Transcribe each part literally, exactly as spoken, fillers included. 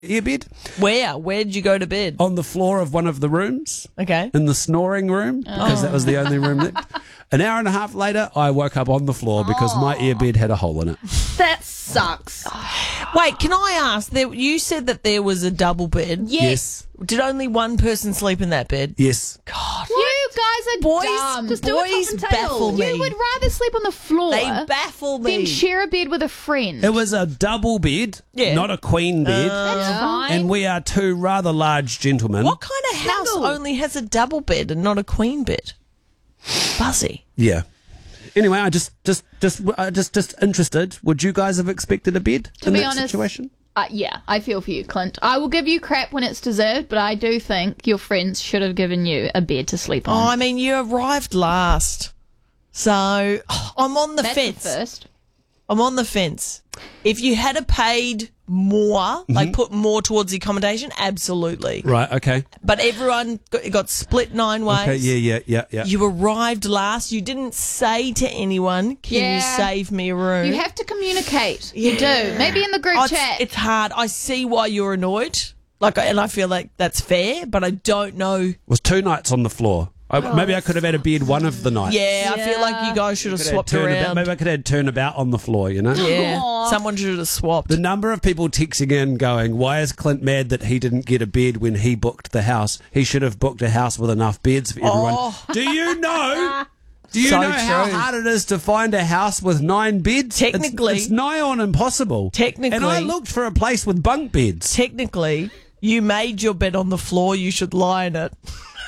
Earbed Where? Where did you go to bed? on the floor of one of the rooms. Okay. In the snoring room, because that was the only room left. An hour and a half later, I woke up on the floor because my earbed had a hole in it. That sucks. Wait, can I ask? There, you said that there was a double bed. Yes. Did only one person sleep in that bed? Yes. God. You guys are Boys- dumb. Just do boys it top and baffle tail. me. You would rather sleep on the floor They baffle me. than share a bed with a friend. It was a double bed, Yeah. not a queen bed. That's fine. and we are two rather large gentlemen. What kind of house Single. only has a double bed and not a queen bed? Buzzy. Yeah. Anyway, I just, just, just, uh, just, just interested. Would you guys have expected a bed To in be that honest, situation? Uh, yeah, I feel for you, Clint. I will give you crap when it's deserved, but I do think your friends should have given you a bed to sleep Oh, on. I mean, you arrived last. So I'm on the That's fence. the first. I'm on the fence. If you had a paid more, Mm-hmm. like put more towards the accommodation, absolutely. Right, okay. But everyone got, got split nine ways. Okay, yeah, yeah, yeah, yeah. You arrived last. You didn't say to anyone, can Yeah. you save me a room? You have to communicate. You Yeah. do. Maybe in the group Oh, it's, chat. it's hard. I see why you're annoyed. Like, and I feel like that's fair, but I don't know. It was two nights on the floor. I, maybe I could have had a bed one of the nights. Yeah, I feel like you guys should have Could have swapped turnabout- around. Maybe I could have had turnabout on the floor, you know? Yeah, Aw. someone should have swapped. The number of people texting in going, why is Clint mad that he didn't get a bed when he booked the house? He should have booked a house with enough beds for everyone. Oh. Do you know? Do you So know how true. hard it is to find a house with nine beds? It's- Technically- It's, nigh on impossible. Technically- And I looked for a place with bunk beds. Technically, you made your bed on the floor. You should lie in it.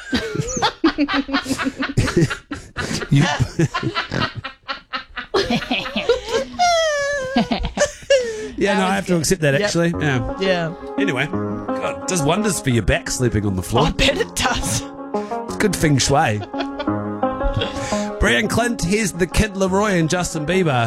You- yeah, no, I have to accept that, Yep. actually. Yeah. Yeah. Anyway, God, it does wonders for your back sleeping on the floor. I bet it does. Good feng shui. Brian Clint, here's the Kid Leroy and Justin Bieber.